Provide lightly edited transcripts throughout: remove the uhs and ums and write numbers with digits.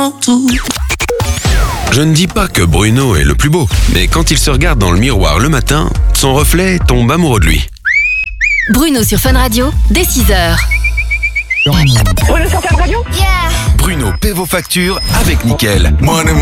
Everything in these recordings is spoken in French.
Je ne dis pas que Bruno est le plus beau, mais quand il se regarde dans le miroir le matin, son reflet tombe amoureux de lui. Bruno sur Fun Radio, dès 6h. Bruno sur Fun Radio. Bruno paie vos factures avec Nickel. Money.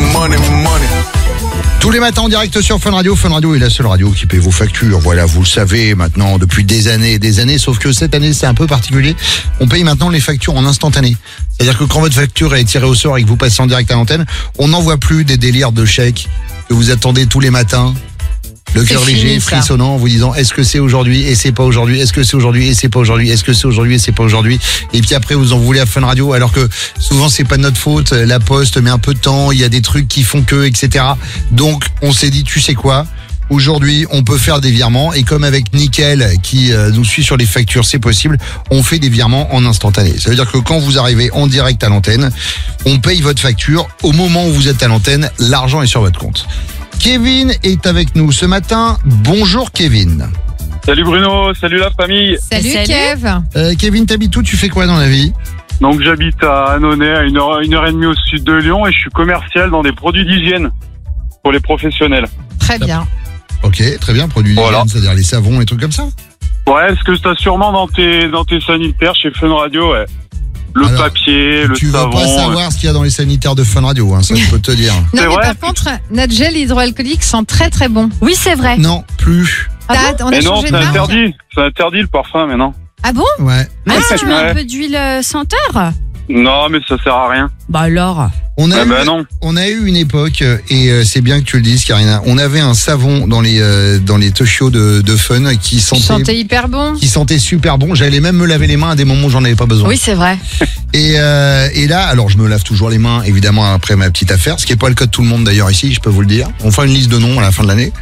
Tous les matins en direct sur Fun Radio. Fun Radio est la seule radio qui paie vos factures. Voilà, vous le savez maintenant depuis des années. Sauf que cette année, c'est un peu particulier. On paye maintenant les factures en instantané. C'est-à-dire que quand votre facture est tirée au sort et que vous passez en direct à l'antenne, on n'envoie plus des délires de chèques que vous attendez tous les matins. Le cœur léger, frissonnant, en vous disant est-ce que c'est aujourd'hui et c'est pas aujourd'hui, est-ce que c'est aujourd'hui et c'est pas aujourd'hui, est-ce que c'est aujourd'hui et c'est pas aujourd'hui. Et puis après vous en voulez à Fun Radio alors que souvent c'est pas de notre faute, la poste met un peu de temps, il y a des trucs qui font que, etc. Donc on s'est dit tu sais quoi, aujourd'hui on peut faire des virements et comme avec Nickel qui nous suit sur les factures c'est possible, on fait des virements en instantané. Ça veut dire que quand vous arrivez en direct à l'antenne, on paye votre facture, au moment où vous êtes à l'antenne, l'argent est sur votre compte. Kevin est avec nous ce matin. Bonjour Kevin. Salut Bruno, salut la famille. Salut. Kev. Kevin, t'habites où? Tu fais quoi dans la vie? Donc j'habite à Annonay, à une heure et demie au sud de Lyon et je suis commercial dans des produits d'hygiène pour les professionnels. Très bien. Ok, très bien, produits d'hygiène, c'est-à-dire les savons et trucs comme ça? Ouais, ce que tu as sûrement dans tes sanitaires chez Fun Radio, ouais. Alors, papier, le savon. Tu vas pas savoir ce qu'il y a dans les sanitaires de Fun Radio, hein, ça je peux te dire. Non, C'est mais vrai. par contre, notre gel hydroalcoolique sent très très bon. Oui, c'est vrai. Non, plus. On a Mais non, changé c'est de marque. interdit. C'est interdit le parfum maintenant. Ah bon? Ouais. Ah, si tu mets Ouais. un peu d'huile senteur? Non, mais ça sert à rien. Bah alors. On a, non. on a eu une époque, et c'est bien que tu le dises Karina, on avait un savon dans les talk shows de Fun qui Sentait hyper bon. qui sentait super bon. J'allais même me laver les mains à des moments où j'en avais pas besoin. Oui, c'est vrai. Et là, alors je me lave toujours les mains, évidemment, après ma petite affaire, ce qui est pas le cas de tout le monde d'ailleurs ici, je peux vous le dire. On fera une liste de noms à la fin de l'année.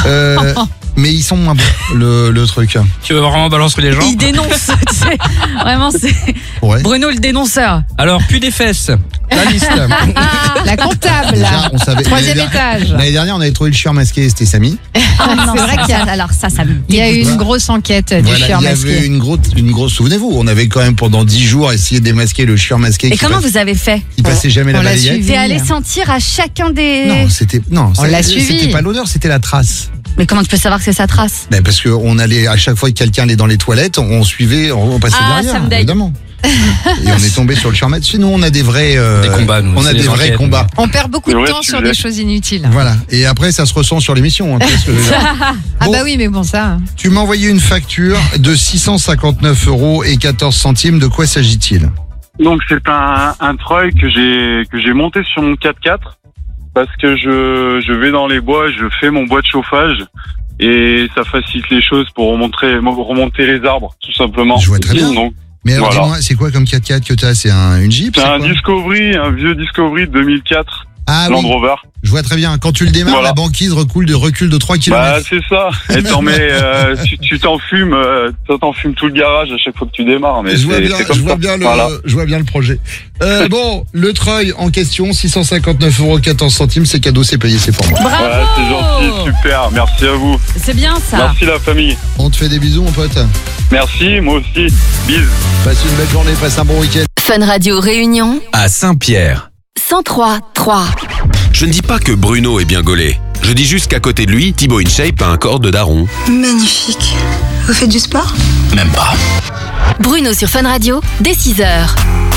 Mais ils sont moins bons, le truc. Tu veux vraiment balancer les gens? Il dénonce, tu sais. Vraiment, c'est Ouais. Bruno le dénonceur. Alors, plus des fesses. La liste. La comptable. Déjà, on savait. Troisième étage. L'année dernière, on avait trouvé le chieur masqué, c'était Samy. Ah, non, c'est vrai qu'il y a- alors ça me Il y a eu dégoûte. une grosse enquête du Voilà, chieur il y avait masqué. une grosse. Souvenez-vous, on avait quand même pendant 10 jours essayé de démasquer le chieur masqué. Et comment vous avez fait? Il passait jamais la On l'a balayette. suivi. T'es allé sentir à chacun des... Non, On l'a suivi. C'était pas l'odeur, c'était la trace. Mais comment tu peux savoir que c'est sa trace? Ben parce que on allait à chaque fois que quelqu'un allait dans les toilettes, on suivait, on passait Ah, derrière, ça me dégue. évidemment. Et on est tombé sur le chieur masqué. Sinon, on a des vrais. Des combats, nous. On C'est a des des vrais enquêtes, combats. On perd beaucoup C'est de vrai, temps tu sur l'as. des choses inutiles. Voilà. Et après, ça se ressent sur l'émission. Hein, tu vois ce que je veux dire. Ah Bon. bah oui, mais bon ça. Tu m'as envoyé une facture de 659 € et 14 centimes. De quoi s'agit-il? Donc c'est un treuil que j'ai monté sur mon 4x4 parce que je vais dans les bois, je fais mon bois de chauffage et ça facilite les choses pour remonter les arbres tout simplement. Je vois très bien. Donc, Mais alors, Voilà. dis-moi, c'est quoi comme 4x4 que t'as? C'est une Jeep? c'est c'est un quoi Discovery, un vieux Discovery de 2004, Ah Land oui, Rover. je vois très bien. Quand tu le démarres, Voilà. la banquise recule de 3 Bah km. c'est ça. Et t'en mets, tu t'enfumes tout le garage à chaque fois que tu démarres. Mais Je vois c'est bien, comme je vois ça. bien Voilà. je vois bien le projet. Bon, le treuil en question, 659 € 14 centimes, c'est cadeau, c'est payé, c'est pour moi. Bravo. Ouais, c'est gentil, super. Merci à vous. C'est bien ça. Merci la famille. On te fait des bisous, mon pote. Merci, moi aussi. Bisous. Passe une belle journée, passe un bon week-end. Fun Radio Réunion, À Saint-Pierre. 103.3. Je ne dis pas que Bruno est bien gaulé. Je dis juste qu'à côté de lui, Thibaut InShape a un corps de daron. Magnifique. Vous faites du sport? Même pas. Bruno sur Fun Radio, dès 6h.